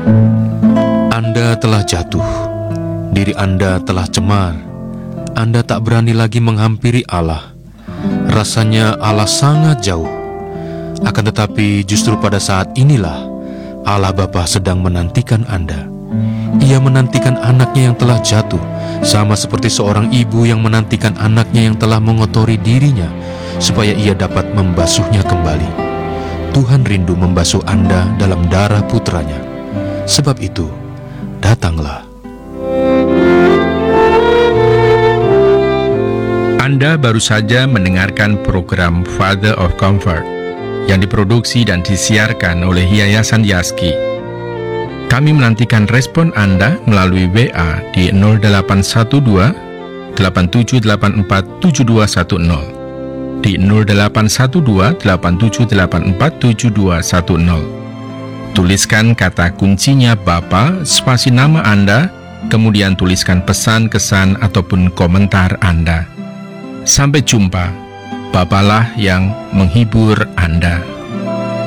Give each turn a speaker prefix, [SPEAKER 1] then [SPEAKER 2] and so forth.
[SPEAKER 1] Anda telah jatuh, diri Anda telah cemar, Anda tak berani lagi menghampiri Allah. Rasanya Allah sangat jauh. Akan tetapi justru pada saat inilah Allah Bapa sedang menantikan Anda. Ia menantikan anaknya yang telah jatuh, sama seperti seorang ibu yang menantikan anaknya yang telah mengotori dirinya, supaya ia dapat membasuhnya kembali. Tuhan rindu membasuh Anda dalam darah putranya. Sebab itu, datanglah.
[SPEAKER 2] Anda baru saja mendengarkan program Father of Comfort yang diproduksi dan disiarkan oleh Yayasan Yaski. Kami menantikan respon Anda melalui WA di 0812 8784 7210, di 0812 8784 7210. Tuliskan kata kuncinya Bapa, spasi nama Anda, kemudian tuliskan pesan, kesan, ataupun komentar Anda. Sampai jumpa. Bapalah yang menghibur Anda.